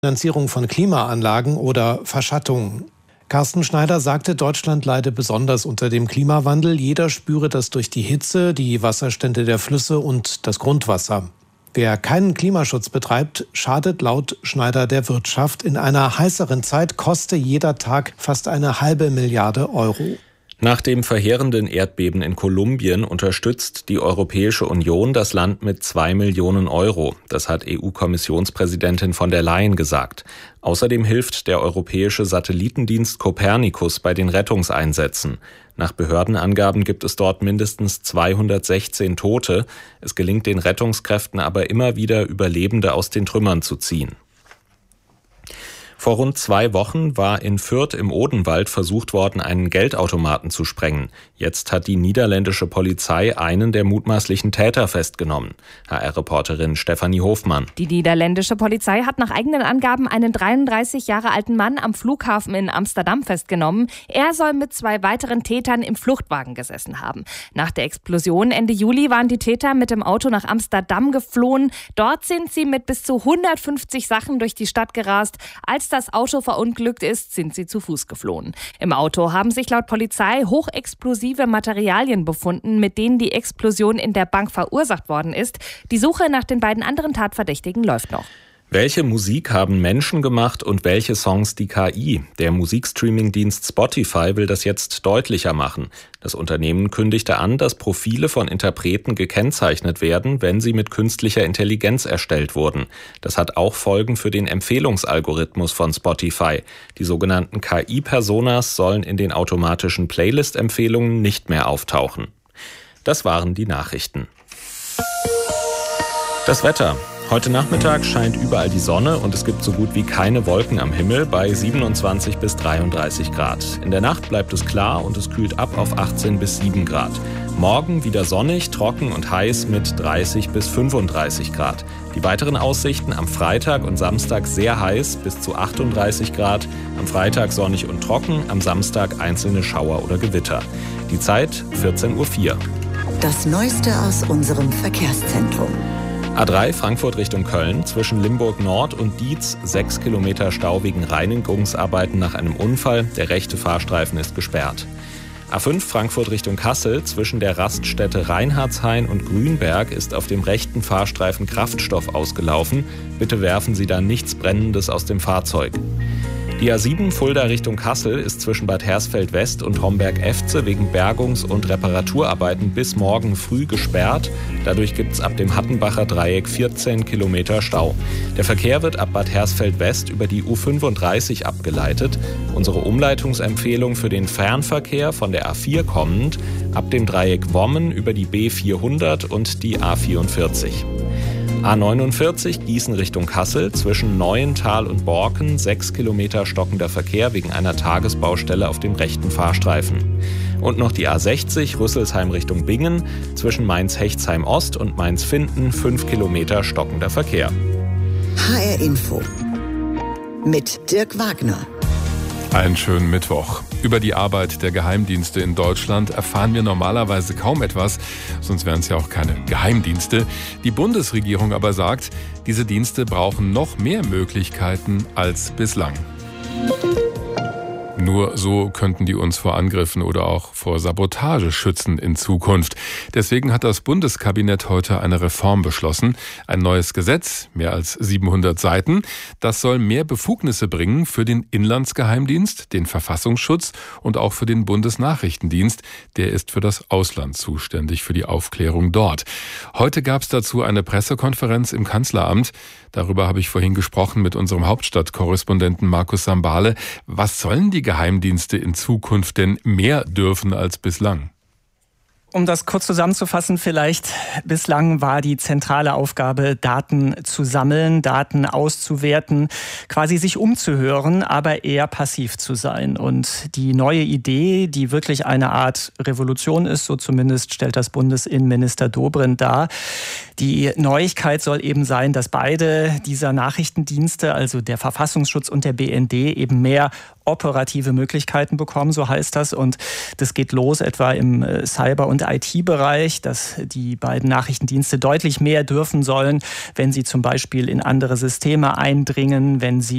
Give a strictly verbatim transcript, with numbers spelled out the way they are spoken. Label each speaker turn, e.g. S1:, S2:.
S1: Finanzierung von Klimaanlagen oder Verschattung. Carsten Schneider sagte, Deutschland leide besonders unter dem Klimawandel. Jeder spüre das durch die Hitze, die Wasserstände der Flüsse und das Grundwasser. Wer keinen Klimaschutz betreibt, schadet laut Schneider der Wirtschaft. In einer heißeren Zeit koste jeder Tag fast eine halbe Milliarde Euro.
S2: Nach dem verheerenden Erdbeben in Kolumbien unterstützt die Europäische Union das Land mit zwei Millionen Euro. Das hat E U-Kommissionspräsidentin von der Leyen gesagt. Außerdem hilft der europäische Satellitendienst Copernicus bei den Rettungseinsätzen. Nach Behördenangaben gibt es dort mindestens zweihundertsechzehn Tote. Es gelingt den Rettungskräften aber immer wieder, Überlebende aus den Trümmern zu ziehen. Vor rund zwei Wochen war in Fürth im Odenwald versucht worden, einen Geldautomaten zu sprengen. Jetzt hat die niederländische Polizei einen der mutmaßlichen Täter festgenommen. H R-Reporterin Stefanie Hofmann.
S3: Die niederländische Polizei hat nach eigenen Angaben einen dreiunddreißig Jahre alten Mann am Flughafen in Amsterdam festgenommen. Er soll mit zwei weiteren Tätern im Fluchtwagen gesessen haben. Nach der Explosion Ende Juli waren die Täter mit dem Auto nach Amsterdam geflohen. Dort sind sie mit bis zu hundertfünfzig Sachen durch die Stadt gerast. Als das Auto verunglückt ist, sind sie zu Fuß geflohen. Im Auto haben sich laut Polizei hochexplosive Materialien befunden, mit denen die Explosion in der Bank verursacht worden ist. Die Suche nach den beiden anderen Tatverdächtigen läuft noch.
S2: Welche Musik haben Menschen gemacht und welche Songs die K I? Der Musikstreaming-Dienst Spotify will das jetzt deutlicher machen. Das Unternehmen kündigte an, dass Profile von Interpreten gekennzeichnet werden, wenn sie mit künstlicher Intelligenz erstellt wurden. Das hat auch Folgen für den Empfehlungsalgorithmus von Spotify. Die sogenannten K I-Personas sollen in den automatischen Playlist-Empfehlungen nicht mehr auftauchen. Das waren die Nachrichten. Das Wetter. Heute Nachmittag scheint überall die Sonne und es gibt so gut wie keine Wolken am Himmel bei siebenundzwanzig bis dreiunddreißig Grad. In der Nacht bleibt es klar und es kühlt ab auf achtzehn bis sieben Grad. Morgen wieder sonnig, trocken und heiß mit dreißig bis fünfunddreißig Grad. Die weiteren Aussichten: am Freitag und Samstag sehr heiß bis zu achtunddreißig Grad, am Freitag sonnig und trocken, am Samstag einzelne Schauer oder Gewitter. Die Zeit vierzehn Uhr vier.
S4: Das Neueste aus unserem Verkehrszentrum.
S2: A drei Frankfurt Richtung Köln, zwischen Limburg Nord und Dietz, sechs Kilometer Stau wegen Reinigungsarbeiten nach einem Unfall. Der rechte Fahrstreifen ist gesperrt. A fünf Frankfurt Richtung Kassel, zwischen der Raststätte Reinhardshain und Grünberg ist auf dem rechten Fahrstreifen Kraftstoff ausgelaufen. Bitte werfen Sie da nichts Brennendes aus dem Fahrzeug. Die A sieben Fulda Richtung Kassel ist zwischen Bad Hersfeld West und Homberg-Efze wegen Bergungs- und Reparaturarbeiten bis morgen früh gesperrt. Dadurch gibt es ab dem Hattenbacher Dreieck vierzehn Kilometer Stau. Der Verkehr wird ab Bad Hersfeld West über die U fünfunddreißig abgeleitet. Unsere Umleitungsempfehlung für den Fernverkehr von der A vier kommend ab dem Dreieck Wommen über die B vierhundert und die A vierundvierzig. A neunundvierzig Gießen Richtung Kassel, zwischen Neuental und Borken, sechs Kilometer stockender Verkehr wegen einer Tagesbaustelle auf dem rechten Fahrstreifen. Und noch die A sechzig Rüsselsheim Richtung Bingen, zwischen Mainz-Hechtsheim Ost und Mainz-Finden, fünf Kilometer stockender Verkehr.
S4: H R Info mit Dirk Wagner.
S5: Einen schönen Mittwoch. Über die Arbeit der Geheimdienste in Deutschland erfahren wir normalerweise kaum etwas, sonst wären es ja auch keine Geheimdienste. Die Bundesregierung aber sagt, diese Dienste brauchen noch mehr Möglichkeiten als bislang. Nur so könnten die uns vor Angriffen oder auch vor Sabotage schützen in Zukunft. Deswegen hat das Bundeskabinett heute eine Reform beschlossen. Ein neues Gesetz, mehr als siebenhundert Seiten. Das soll mehr Befugnisse bringen für den Inlandsgeheimdienst, den Verfassungsschutz und auch für den Bundesnachrichtendienst. Der ist für das Ausland zuständig, für die Aufklärung dort. Heute gab es dazu eine Pressekonferenz im Kanzleramt. Darüber habe ich vorhin gesprochen mit unserem Hauptstadtkorrespondenten Markus Sambale. Was sollen die Geheimdienste in Zukunft denn mehr dürfen als bislang?
S6: Um das kurz zusammenzufassen vielleicht, bislang war die zentrale Aufgabe, Daten zu sammeln, Daten auszuwerten, quasi sich umzuhören, aber eher passiv zu sein. Und die neue Idee, die wirklich eine Art Revolution ist, so zumindest stellt das Bundesinnenminister Dobrindt dar. Die Neuigkeit soll eben sein, dass beide dieser Nachrichtendienste, also der Verfassungsschutz und der B N D, eben mehr operative Möglichkeiten bekommen, so heißt das. Und das geht los etwa im Cyber- und und I T-Bereich, dass die beiden Nachrichtendienste deutlich mehr dürfen sollen, wenn sie zum Beispiel in andere Systeme eindringen, wenn sie